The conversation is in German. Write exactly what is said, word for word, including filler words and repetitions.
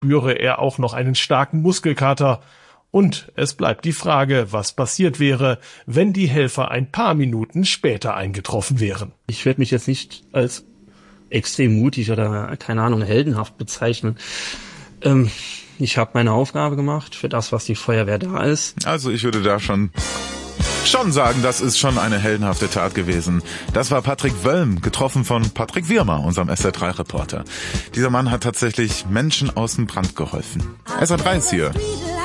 spüre er auch noch einen starken Muskelkater. Und es bleibt die Frage, was passiert wäre, wenn die Helfer ein paar Minuten später eingetroffen wären. Ich werde mich jetzt nicht als extrem mutig oder, keine Ahnung, heldenhaft bezeichnen. Ähm, ich habe meine Aufgabe gemacht für das, was die Feuerwehr da ist. Also ich würde da schon... schon sagen, das ist schon eine heldenhafte Tat gewesen. Das war Patrick Wölm, getroffen von Patrick Wirmer, unserem S R drei Reporter. Dieser Mann hat tatsächlich Menschen aus dem Brand geholfen. S R drei ist hier.